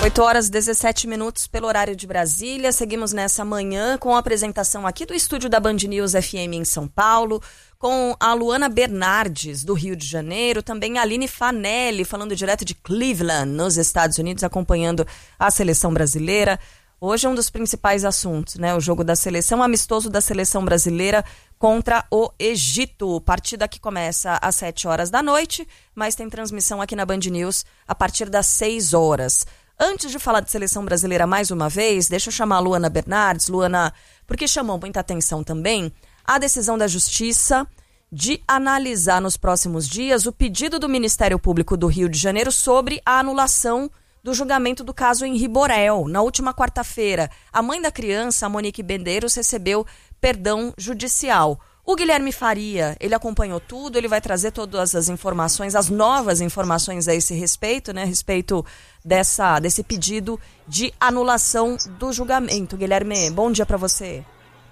8h17 pelo horário de Brasília. Seguimos nessa manhã com a apresentação aqui do estúdio da Band News FM em São Paulo, com a Luana Bernardes, do Rio de Janeiro, também a Aline Fanelli, falando direto de Cleveland, nos Estados Unidos, acompanhando a seleção brasileira. Hoje é um dos principais assuntos, né? O jogo da seleção, amistoso da seleção brasileira contra o Egito. Partida que começa às 7h da noite, mas tem transmissão aqui na Band News a partir das 6h. Antes de falar de seleção brasileira mais uma vez, deixa eu chamar a Luana Bernardes. Luana, porque chamou muita atenção também a decisão da Justiça de analisar nos próximos dias o pedido do Ministério Público do Rio de Janeiro sobre a anulação do julgamento do caso Henri Borel. Na última quarta-feira, a mãe da criança, a Monique Medeiros, recebeu perdão judicial. O Guilherme Faria, ele acompanhou tudo, ele vai trazer todas as informações, as novas informações a esse respeito, né? A respeito desse pedido de anulação do julgamento. Guilherme, bom dia para você.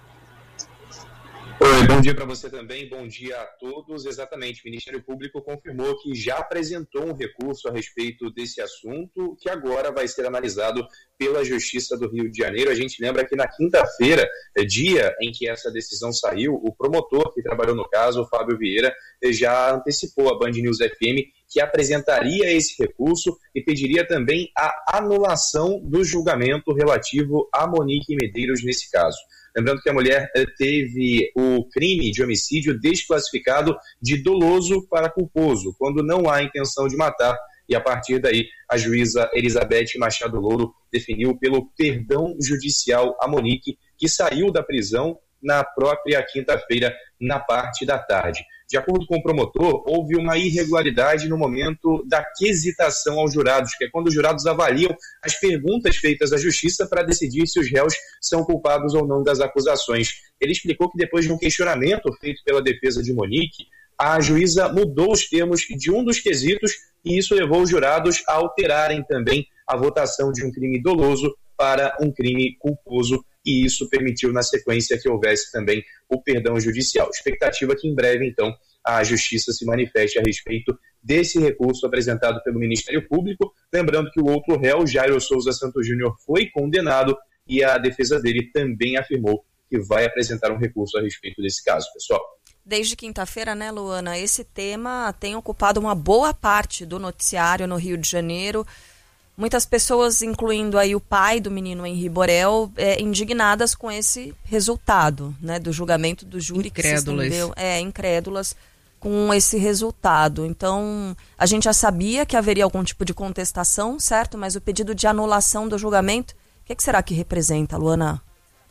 Oi, bom dia para você também, bom dia a todos. Exatamente, o Ministério Público confirmou que já apresentou um recurso a respeito desse assunto, que agora vai ser analisado pela Justiça do Rio de Janeiro. A gente lembra que na quinta-feira, dia em que essa decisão saiu, o promotor que trabalhou no caso, o Fábio Vieira, já antecipou a Band News FM que apresentaria esse recurso e pediria também a anulação do julgamento relativo a Monique Medeiros nesse caso. Lembrando que a mulher teve o crime de homicídio desclassificado de doloso para culposo, quando não há intenção de matar. E a partir daí, a juíza Elizabeth Machado Louro definiu pelo perdão judicial a Monique, que saiu da prisão na própria quinta-feira, na parte da tarde. De acordo com o promotor, houve uma irregularidade no momento da quesitação aos jurados, que é quando os jurados avaliam as perguntas feitas à justiça para decidir se os réus são culpados ou não das acusações. Ele explicou que depois de um questionamento feito pela defesa de Monique, a juíza mudou os termos de um dos quesitos e isso levou os jurados a alterarem também a votação de um crime doloso para um crime culposo, e isso permitiu, na sequência, que houvesse também o perdão judicial. Expectativa que em breve, então, a Justiça se manifeste a respeito desse recurso apresentado pelo Ministério Público. Lembrando que o outro réu, Jairo Souza Santos Júnior, foi condenado e a defesa dele também afirmou que vai apresentar um recurso a respeito desse caso, pessoal. Desde quinta-feira, né, Luana, esse tema tem ocupado uma boa parte do noticiário no Rio de Janeiro. Muitas pessoas, incluindo aí o pai do menino Henri Borel, indignadas com esse resultado, né, do julgamento do júri. Incrédulas. Que se estendeu, incrédulas com esse resultado. Então, a gente já sabia que haveria algum tipo de contestação, certo? Mas o pedido de anulação do julgamento, o que será que representa, Luana?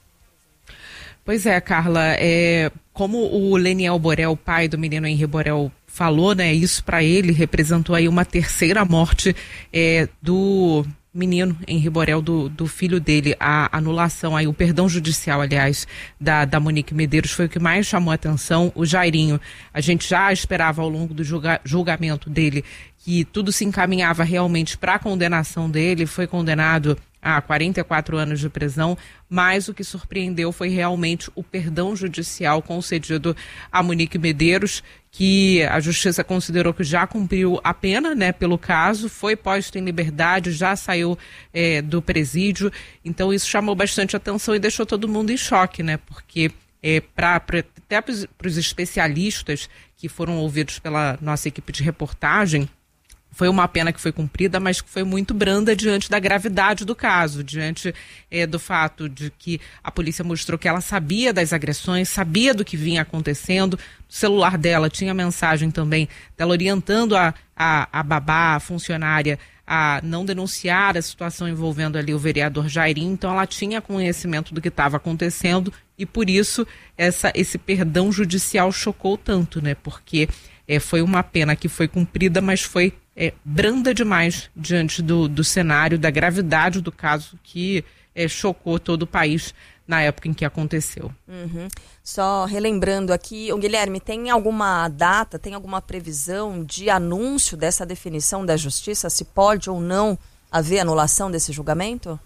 Pois é, Carla, como o Leniel Borel, pai do menino Henri Borel, falou, né, isso para ele representou aí uma terceira morte do menino Henri Borel, do filho dele. A anulação, aí, o perdão judicial, aliás, da Monique Medeiros foi o que mais chamou a atenção. O Jairinho, a gente já esperava ao longo do julgamento dele que tudo se encaminhava realmente para a condenação dele, foi condenado a 44 anos de prisão, mas o que surpreendeu foi realmente o perdão judicial concedido a Monique Medeiros, que a Justiça considerou que já cumpriu a pena, né, pelo caso, foi posta em liberdade, já saiu do presídio. Então isso chamou bastante atenção e deixou todo mundo em choque, né, porque até para os especialistas que foram ouvidos pela nossa equipe de reportagem, foi uma pena que foi cumprida, mas que foi muito branda diante da gravidade do caso, diante do fato de que a polícia mostrou que ela sabia das agressões, sabia do que vinha acontecendo. No celular dela tinha mensagem também dela orientando a babá, a funcionária, a não denunciar a situação envolvendo ali o vereador Jairinho. Então ela tinha conhecimento do que estava acontecendo e por isso esse perdão judicial chocou tanto, né? Porque foi uma pena que foi cumprida, mas foi branda demais diante do cenário, da gravidade do caso que chocou todo o país na época em que aconteceu. Uhum. Só relembrando aqui, Guilherme, tem alguma data, tem alguma previsão de anúncio dessa definição da Justiça, se pode ou não haver anulação desse julgamento?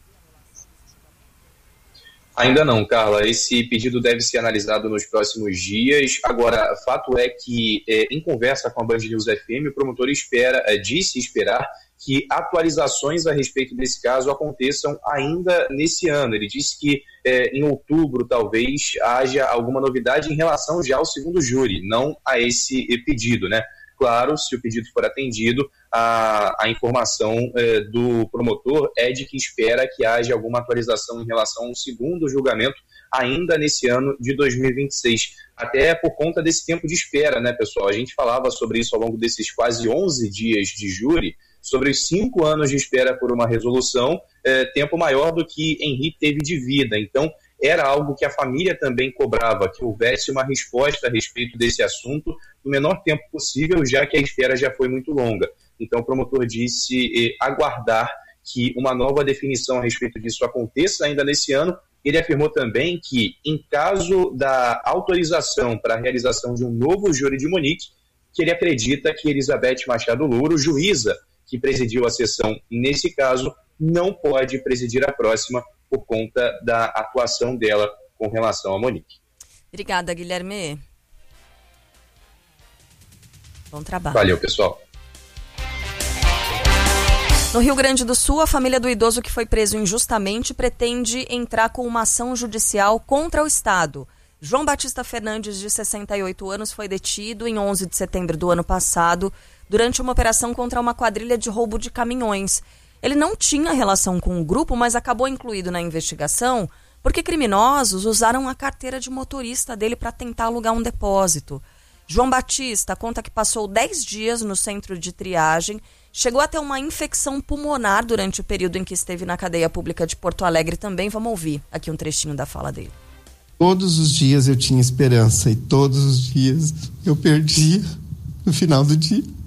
Ainda não, Carla. Esse pedido deve ser analisado nos próximos dias. Agora, fato é que, em conversa com a Band News FM, o promotor disse esperar que atualizações a respeito desse caso aconteçam ainda nesse ano. Ele disse que em outubro talvez haja alguma novidade em relação já ao segundo júri, não a esse pedido, né? Claro, se o pedido for atendido, a informação do promotor é de que espera que haja alguma atualização em relação ao segundo julgamento ainda nesse ano de 2026. Até por conta desse tempo de espera, né, pessoal? A gente falava sobre isso ao longo desses quase 11 dias de júri, sobre os 5 anos de espera por uma resolução, tempo maior do que Henri teve de vida. Então, era algo que a família também cobrava, que houvesse uma resposta a respeito desse assunto no menor tempo possível, já que a espera já foi muito longa. Então, o promotor disse aguardar que uma nova definição a respeito disso aconteça ainda nesse ano. Ele afirmou também que, em caso da autorização para a realização de um novo júri de Munique, que ele acredita que Elizabeth Machado Louro, juíza que presidiu a sessão nesse caso, não pode presidir a próxima por conta da atuação dela com relação a Munique. Obrigada, Guilherme. Bom trabalho. Valeu, pessoal. No Rio Grande do Sul, a família do idoso que foi preso injustamente pretende entrar com uma ação judicial contra o Estado. João Batista Fernandes, de 68 anos, foi detido em 11 de setembro do ano passado durante uma operação contra uma quadrilha de roubo de caminhões. Ele não tinha relação com o grupo, mas acabou incluído na investigação porque criminosos usaram a carteira de motorista dele para tentar alugar um depósito. João Batista conta que passou 10 dias no centro de triagem, chegou a ter uma infecção pulmonar durante o período em que esteve na cadeia pública de Porto Alegre também. Vamos ouvir aqui um trechinho da fala dele. Todos os dias eu tinha esperança e todos os dias eu perdia no final do dia.